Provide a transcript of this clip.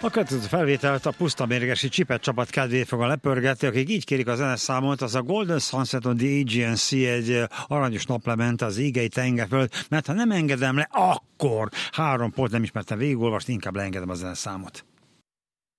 A következő felvételt a puszta mérgesi Csipet csapat kedvéért fogom lepörgetni, akik így kérik a zeneszámot, az a Golden Sunset on the Aegean Sea, egy aranyos naplement az Égei tengerföld, mert ha nem engedem le, akkor 3 pont, nem ismertem végigolvasni, inkább leengedem a zeneszámot.